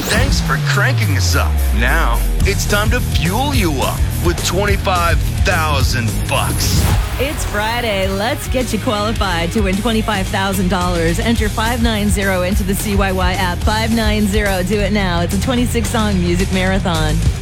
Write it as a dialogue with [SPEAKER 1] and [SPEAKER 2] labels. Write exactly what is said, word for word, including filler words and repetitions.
[SPEAKER 1] Thanks for cranking us up. Now, it's time to fuel you up with twenty-five thousand bucks.
[SPEAKER 2] It's Friday. Let's get you qualified to win twenty-five thousand dollars. Enter five nine zero into the C Y Y app. five nine zero. Do it now. It's a twenty-six song music marathon.